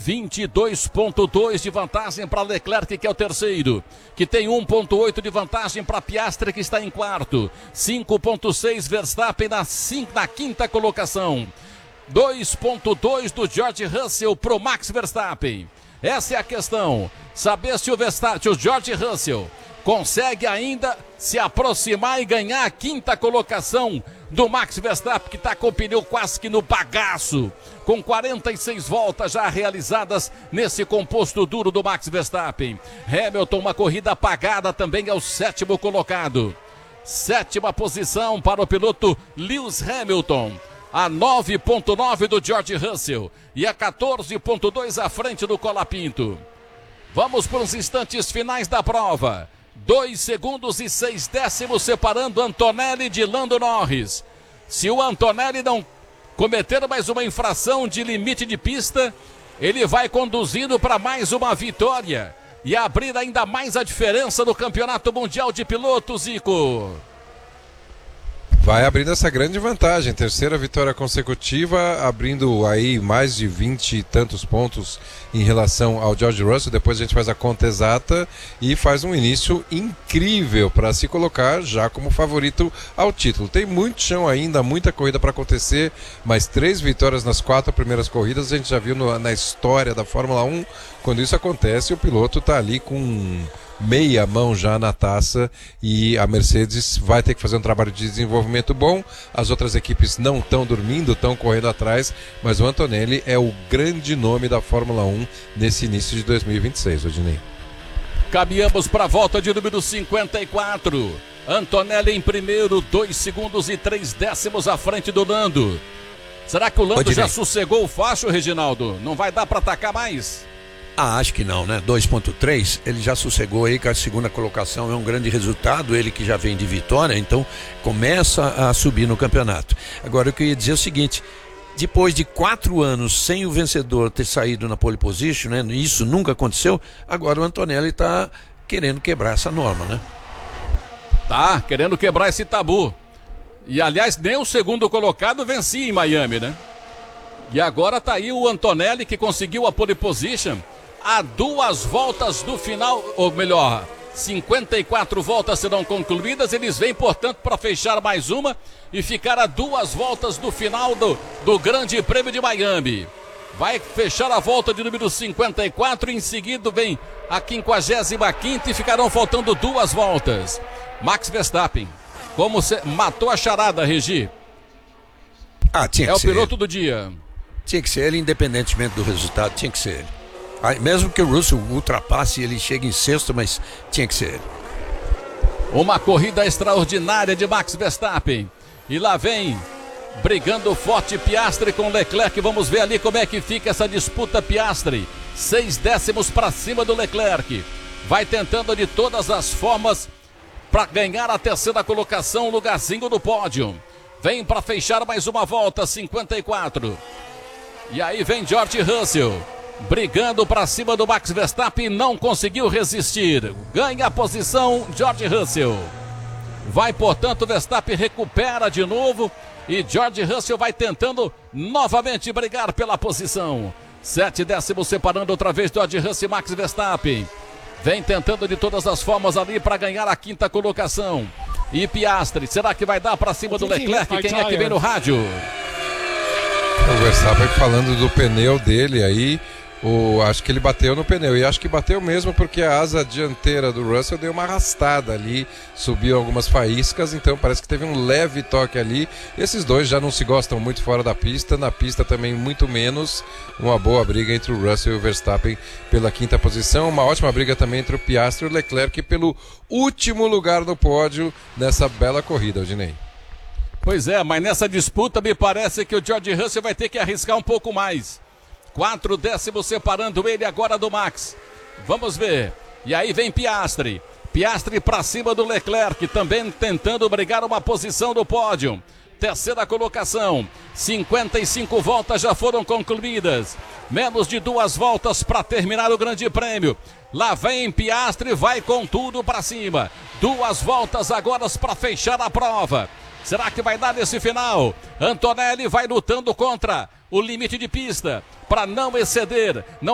22,2 de vantagem para Leclerc, que é o terceiro, que tem 1,8 de vantagem para Piastri, que está em quarto, 5,6 Verstappen na quinta colocação, 2,2 do George Russell pro Max Verstappen. Essa é a questão, saber se o George Russell consegue ainda se aproximar e ganhar a quinta colocação do Max Verstappen, que está com o pneu quase que no bagaço, com 46 voltas já realizadas nesse composto duro do Max Verstappen. Hamilton, uma corrida apagada, também é o sétimo colocado. Sétima posição para o piloto Lewis Hamilton, a 9,9 do George Russell e a 14,2 à frente do Colapinto. Vamos para os instantes finais da prova. 2 segundos e 6 décimos separando Antonelli de Lando Norris. Se o Antonelli não cometer mais uma infração de limite de pista, ele vai conduzindo para mais uma vitória e abrir ainda mais a diferença no Campeonato Mundial de Pilotos, Zico. Vai abrindo essa grande vantagem, terceira vitória consecutiva, abrindo aí mais de 20 e tantos pontos em relação ao George Russell. Depois a gente faz a conta exata e faz um início incrível para se colocar já como favorito ao título. Tem muito chão ainda, muita corrida para acontecer, mas 3 vitórias nas 4 primeiras corridas a gente já viu na história da Fórmula 1. Quando isso acontece, o piloto está ali com meia mão já na taça e a Mercedes vai ter que fazer um trabalho de desenvolvimento bom. As outras equipes não estão dormindo, estão correndo atrás, mas o Antonelli é o grande nome da Fórmula 1 nesse início de 2026, Odinei. Caminhamos para a volta de número 54. Antonelli em primeiro, 2 segundos e 3 décimos à frente do Lando. Será que o Lando já sossegou o facho, Reginaldo? Não vai dar para atacar mais? Acho que não, né? 2,3, ele já sossegou aí com a segunda colocação, é um grande resultado, ele que já vem de vitória, então começa a subir no campeonato. Agora eu queria dizer o seguinte, depois de 4 anos sem o vencedor ter saído na pole position, né? Isso nunca aconteceu, agora o Antonelli está querendo quebrar essa norma, né? Tá, querendo quebrar esse tabu. E aliás, nem o segundo colocado vencia em Miami, né? E agora tá aí o Antonelli que conseguiu a pole position a 2 voltas do final, ou melhor, 54 voltas serão concluídas, eles vêm, portanto, para fechar mais uma e ficar a 2 voltas do final do Grande Prêmio de Miami. Vai fechar a volta de número 54, em seguida vem a 55ª e ficarão faltando 2 voltas. Max Verstappen, como matou a charada, Regi? Tinha que o ser piloto do dia. Tinha que ser ele, independentemente do resultado, tinha que ser ele. Mesmo que o Russell ultrapasse, ele chega em sexto, mas tinha que ser ele. Uma corrida extraordinária de Max Verstappen. E lá vem, brigando forte Piastri com Leclerc. Vamos ver ali como é que fica essa disputa. Piastri, 6 décimos para cima do Leclerc. Vai tentando de todas as formas para ganhar a terceira colocação, lugarzinho no pódio. Vem para fechar mais uma volta, 54. E aí vem George Russell, brigando para cima do Max Verstappen, não conseguiu resistir. Ganha a posição George Russell. Vai, portanto, Verstappen recupera de novo e George Russell vai tentando novamente brigar pela posição. 7 décimos separando outra vez George Russell e Max Verstappen. Vem tentando de todas as formas ali para ganhar a 5ª colocação. E Piastri, será que vai dar para cima do Leclerc? Quem é que vem no rádio? O Verstappen falando do pneu dele aí, acho que ele bateu no pneu, e acho que bateu mesmo porque a asa dianteira do Russell deu uma arrastada ali, subiu algumas faíscas, então parece que teve um leve toque ali. Esses dois já não se gostam muito fora da pista, na pista também muito menos. Uma boa briga entre o Russell e o Verstappen pela 5ª posição, uma ótima briga também entre o Piastri e o Leclerc pelo último lugar no pódio nessa bela corrida, Odinei. Pois é, mas nessa disputa me parece que o George Russell vai ter que arriscar um pouco mais. 4 décimos separando ele agora do Max. Vamos ver. E aí vem Piastri. Piastri para cima do Leclerc, também tentando brigar uma posição do pódio. Terceira colocação. 55 voltas já foram concluídas. Menos de 2 voltas para terminar o Grande Prêmio. Lá vem Piastri, vai com tudo para cima. 2 voltas agora para fechar a prova. Será que vai dar nesse final? Antonelli vai lutando contra o limite de pista para não exceder. Não